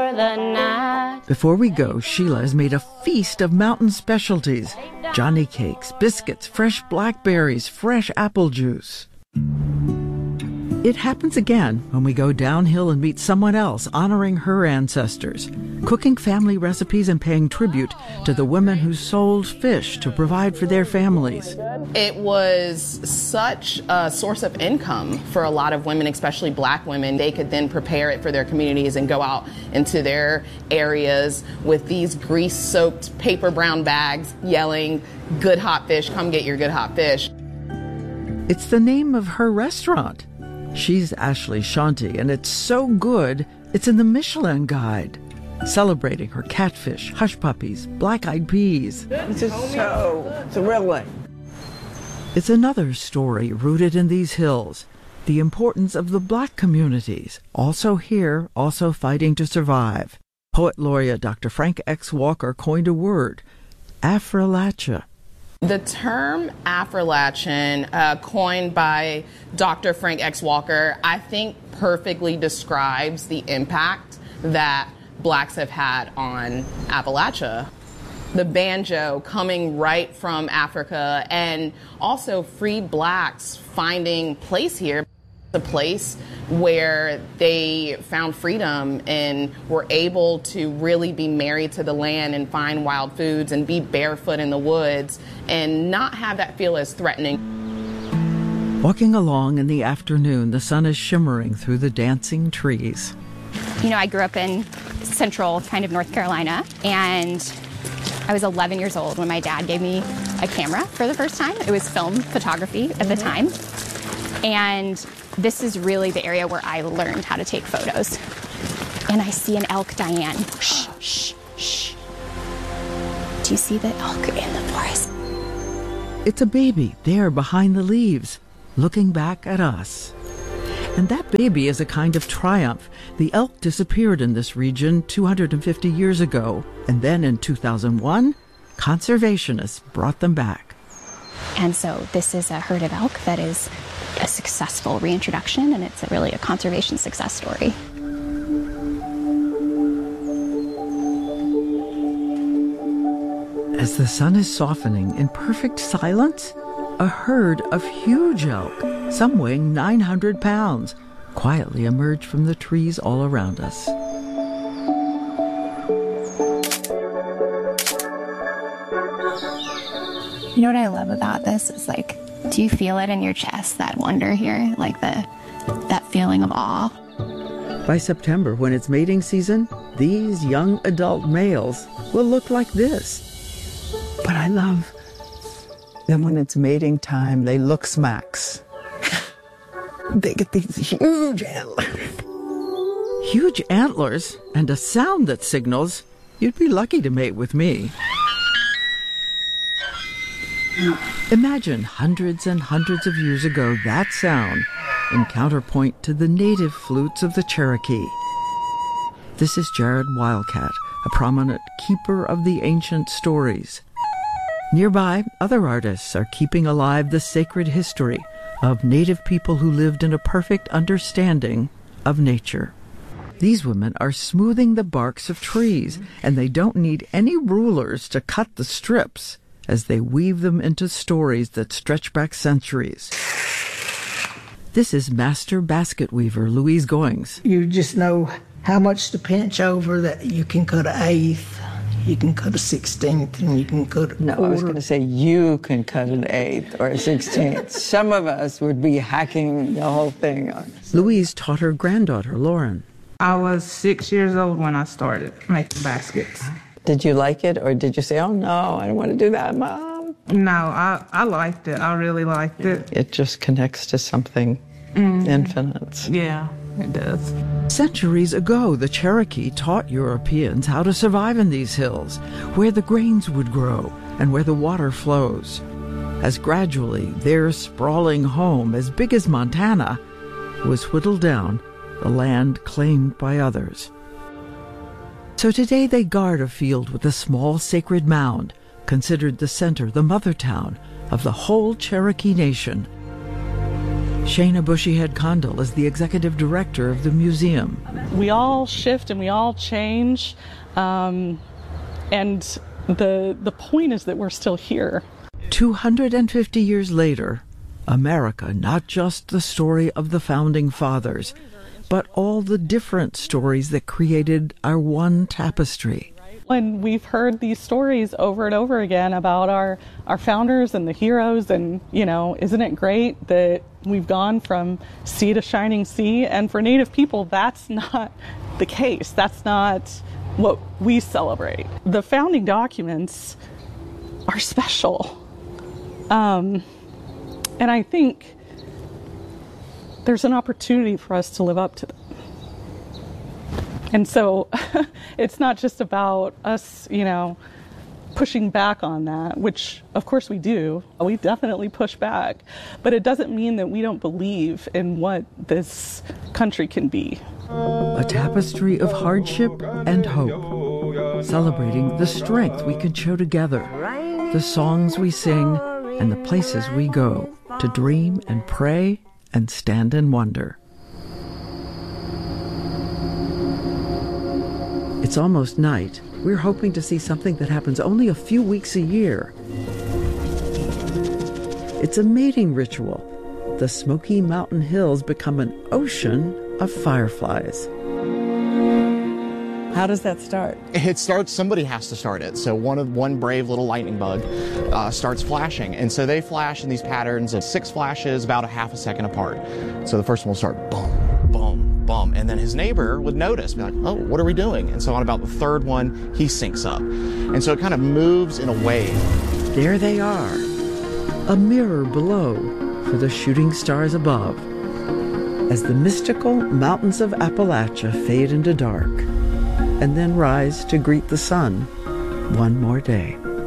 for the night. Before we go, Sheila has made a feast of mountain specialties. Johnny cakes, biscuits, fresh blackberries, fresh apple juice. It happens again when we go downhill and meet someone else honoring her ancestors, cooking family recipes and paying tribute to the women who sold fish to provide for their families. It was such a source of income for a lot of women, especially black women. They could then prepare it for their communities and go out into their areas with these grease-soaked paper brown bags yelling, "Good hot fish, come get your good hot fish." It's the name of her restaurant. She's Ashley Shanti, and it's so good, it's in the Michelin Guide, celebrating her catfish, hush puppies, black-eyed peas. This is so thrilling. It's another story rooted in these hills, the importance of the black communities, also here, also fighting to survive. Poet laureate Dr. Frank X. Walker coined a word, Affrilacha. The term Affrilachian, coined by Dr. Frank X. Walker, I think perfectly describes the impact that blacks have had on Appalachia. The banjo coming right from Africa, and also free blacks finding place here. A place where they found freedom and were able to really be married to the land and find wild foods and be barefoot in the woods and not have that feel as threatening. Walking along in the afternoon, the sun is shimmering through the dancing trees. You know, I grew up in central kind of North Carolina, and I was 11 years old when my dad gave me a camera for the first time. It was film photography at the time. And this is really the area where I learned how to take photos. And I see an elk, Diane. Shh, shh, shh. Do you see the elk in the forest? It's a baby there behind the leaves, looking back at us. And that baby is a kind of triumph. The elk disappeared in this region 250 years ago, and then in 2001, conservationists brought them back. And so this is a herd of elk that is a successful reintroduction, and it's really a conservation success story. As the sun is softening in perfect silence, a herd of huge elk, some weighing 900 pounds, quietly emerge from the trees all around us. You know what I love about this is, like, do you feel it in your chest, that wonder here? Like that feeling of awe? By September, when it's mating season, these young adult males will look like this. But I love that when it's mating time, they look smacks. They get these huge antlers. Huge antlers and a sound that signals you'd be lucky to mate with me. Imagine hundreds and hundreds of years ago that sound in counterpoint to the native flutes of the Cherokee. This is Jared Wildcat, a prominent keeper of the ancient stories. Nearby, other artists are keeping alive the sacred history of native people who lived in a perfect understanding of nature. These women are smoothing the barks of trees, and they don't need any rulers to cut the strips as they weave them into stories that stretch back centuries. This is master basket weaver Louise Goings. You just know how much to pinch over that you can cut an eighth, you can cut a 16th, and you can cut a quarter. No, I was going to say you can cut an eighth or a 16th. Some of us would be hacking the whole thing on. Louise taught her granddaughter, Lauren. I was 6 years old when I started making baskets. Did you like it, or did you say, oh no, I don't want to do that, Mom? No, I liked it. I really liked it. It just connects to something infinite. Yeah, it does. Centuries ago, the Cherokee taught Europeans how to survive in these hills, where the grains would grow and where the water flows. As gradually their sprawling home, as big as Montana, was whittled down, the land claimed by others. So today they guard a field with a small sacred mound, considered the center, the mother town of the whole Cherokee Nation. Shana Bushyhead Condell is the executive director of the museum. We all shift and we all change, and the point is that we're still here. 250 years later, America, not just the story of the founding fathers, but all the different stories that created our one tapestry. And we've heard these stories over and over again about our founders and the heroes, and, you know, isn't it great that we've gone from sea to shining sea? And for Native people, that's not the case. That's not what we celebrate. The founding documents are special. And I think there's an opportunity for us to live up to them. And so it's not just about us, you know, pushing back on that, which of course we do. We definitely push back. But it doesn't mean that we don't believe in what this country can be. A tapestry of hardship and hope, celebrating the strength we can show together, the songs we sing, and the places we go to dream and pray and stand in wonder. It's almost night. We're hoping to see something that happens only a few weeks a year. It's a mating ritual. The Smoky Mountain Hills become an ocean of fireflies. How does that start? It starts, somebody has to start it. So one brave little lightning bug starts flashing. And so they flash in these patterns of 6 flashes, about a half a second apart. So the first one will start boom, boom, boom. And then his neighbor would notice, be like, oh, what are we doing? And so on about the third one, he syncs up. And so it kind of moves in a wave. There they are, a mirror below for the shooting stars above, as the mystical mountains of Appalachia fade into dark and then rise to greet the sun one more day.